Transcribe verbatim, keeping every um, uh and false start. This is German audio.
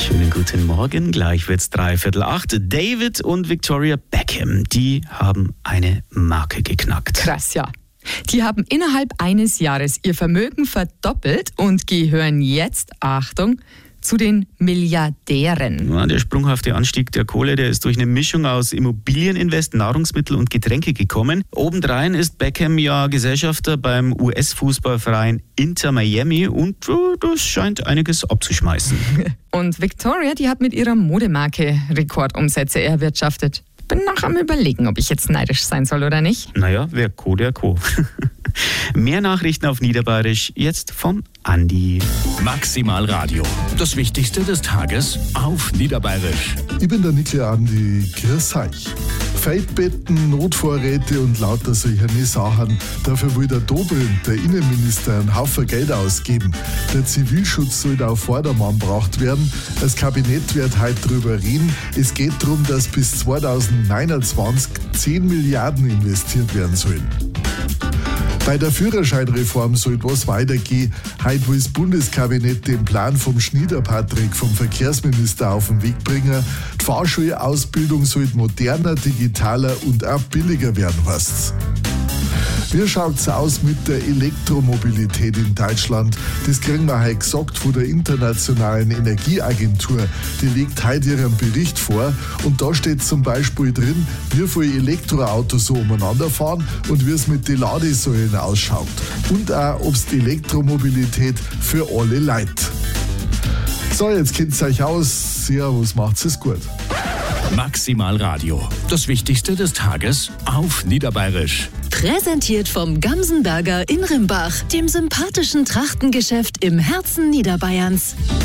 Schönen guten Morgen, gleich wird's dreiviertel acht. David und Victoria Beckham, die haben eine Marke geknackt. Krass, ja. Die haben innerhalb eines Jahres ihr Vermögen verdoppelt und gehören jetzt, Achtung, zu den Milliardären. Ja, der sprunghafte Anstieg der Kohle, der ist durch eine Mischung aus Immobilieninvest, Nahrungsmittel und Getränke gekommen. Obendrein ist Beckham ja Gesellschafter beim U S-Fußballverein Inter Miami und uh, das scheint einiges abzuschmeißen. Und Victoria, die hat mit ihrer Modemarke Rekordumsätze erwirtschaftet. Bin noch am Überlegen, ob ich jetzt neidisch sein soll oder nicht. Naja, wer Co, der Co. Mehr Nachrichten auf Niederbayerisch, jetzt vom Andi. Maximal Radio. Das Wichtigste des Tages auf Niederbayerisch. Ich bin der Nickel Andi, grüß euch. Feldbetten, Notvorräte und lauter solche Sachen. Dafür will der Dobrindt, der Innenminister, einen Haufen Geld ausgeben. Der Zivilschutz soll da auf Vordermann gebracht werden. Das Kabinett wird heute drüber reden. Es geht darum, dass bis zweitausendneunundzwanzig zehn Milliarden investiert werden sollen. Bei der Führerscheinreform soll was weitergehen. Heute will das Bundeskabinett den Plan vom Schniederpatrick, vom Verkehrsminister, auf den Weg bringen. Die Fahrschulausbildung soll moderner, digitaler und auch billiger werden, heißt's. Wie schaut's aus mit der Elektromobilität in Deutschland? Das kriegen wir heute gesagt von der Internationalen Energieagentur. Die legt heute ihren Bericht vor und da steht zum Beispiel drin, wie viele Elektroautos so umeinander fahren und wie es mit den Ladesäulen ausschaut. Und auch, ob es die Elektromobilität für alle Leute. So, jetzt kennt's euch aus. Servus, macht's es gut. Maximal Radio. Das Wichtigste des Tages auf Niederbayerisch. Präsentiert vom Gamsenberger in Rimbach, dem sympathischen Trachtengeschäft im Herzen Niederbayerns.